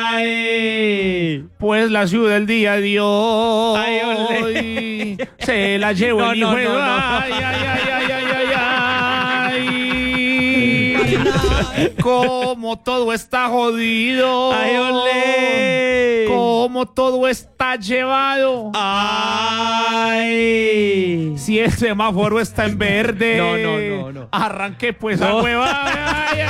Ay. Pues la ciudad del día de hoy Ay, olé. se la llevo No, el no, hijo de... no, no. Ay, ay, ay, ay, ay, ay, ay. Como todo está jodido. Ay, olé. Como todo está llevado. Ay. Si el semáforo está en verde. No, no, no, no. Arranque pues a No. hueva. Ay, ay,